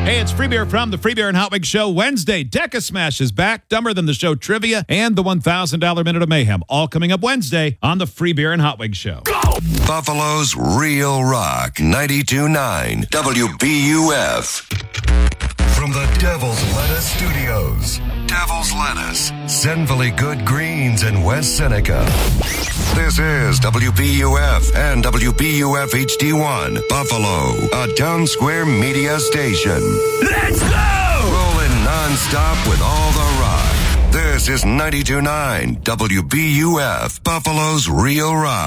Hey, it's Free Beer from the Free Beer and Hot Wings Show. Wednesday, Deca Smash is back, Dumber Than the Show trivia, and the $1,000 Minute of Mayhem. All coming up Wednesday on the Free Beer and Hot Wings Show. Go! Buffalo's Real Rock 92.9 WBUF. From the Devil's Lettuce Studios. Devil's Lettuce, Sinfully Good Greens in West Seneca. This is WBUF and WBUF HD1, Buffalo, a Town Square media station. Let's go! Rolling nonstop with all the rock. This is 92.9 WBUF, Buffalo's Real Rock.